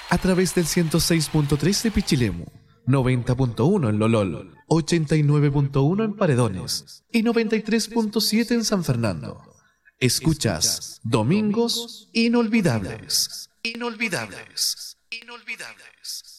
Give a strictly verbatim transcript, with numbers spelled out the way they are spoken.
a través del ciento seis punto tres de Pichilemu, noventa punto uno en Lolol, ochenta y nueve punto uno en Paredones y noventa y tres punto siete en San Fernando. Escuchas Domingos Inolvidables. Inolvidables. Inolvidables.